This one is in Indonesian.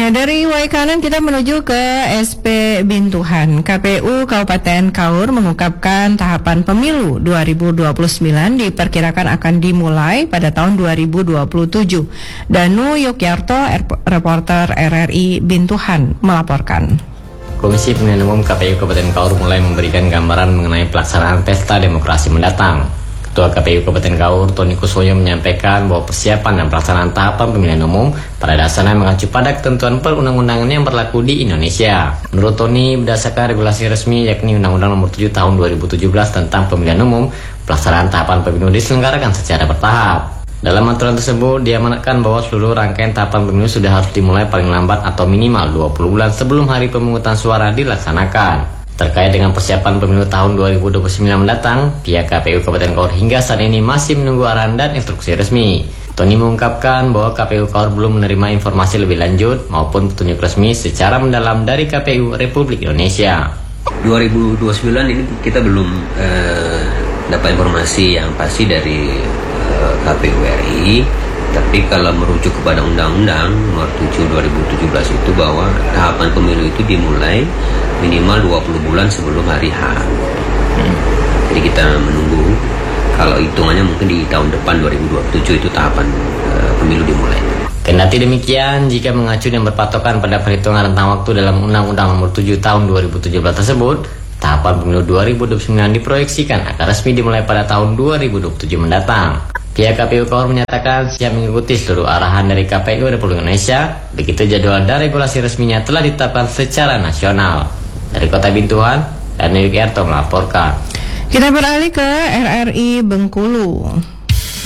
Ya, dari Waikanan kita menuju ke SP Bintuhan. KPU Kabupaten Kaur mengungkapkan tahapan pemilu 2029 diperkirakan akan dimulai pada tahun 2027. Danu Yukyarto, reporter RRI Bintuhan, melaporkan. Komisi Pemilihan Umum KPU Kabupaten Kaur mulai memberikan gambaran mengenai pelaksanaan pesta demokrasi mendatang. Ketua KPU Kabupaten Kaur, Tony Kusoyo, menyampaikan bahwa persiapan dan pelaksanaan tahapan pemilihan umum pada dasarnya mengacu pada ketentuan perundang-undangan yang berlaku di Indonesia. Menurut Tony, berdasarkan regulasi resmi yakni Undang-Undang Nomor 7 Tahun 2017 tentang Pemilihan Umum, pelaksanaan tahapan pemilu diselenggarakan secara bertahap. Dalam aturan tersebut, dia menekan bahwa seluruh rangkaian tahapan pemilu sudah harus dimulai paling lambat atau minimal 20 bulan sebelum hari pemungutan suara dilaksanakan. Terkait dengan persiapan pemilu tahun 2029 mendatang, pihak KPU Kabupaten Kaur hingga saat ini masih menunggu arahan dan instruksi resmi. Tony mengungkapkan bahwa KPU Kaur belum menerima informasi lebih lanjut maupun petunjuk resmi secara mendalam dari KPU Republik Indonesia. 2029 ini kita belum dapat informasi yang pasti dari KPU RI. Tapi kalau merujuk kepada Undang-Undang Nomor 7 2017 itu bahwa tahapan pemilu itu dimulai minimal 20 bulan sebelum hari H. Jadi kita menunggu, kalau hitungannya mungkin di tahun depan 2027 itu tahapan pemilu dimulai. Kendati demikian, jika mengacu dan berpatokan pada perhitungan rentang waktu dalam Undang-Undang Nomor 7 Tahun 2017 tersebut, tahapan pemilu 2029 diproyeksikan akan resmi dimulai pada tahun 2027 mendatang. Pihak KPU Kaur menyatakan siap mengikuti seluruh arahan dari KPU Republik Indonesia, begitu jadwal dan regulasi resminya telah ditetapkan secara nasional. Dari Kota Bintuhan, Danu Yukyarto melaporkan. Kita beralih ke RRI Bengkulu.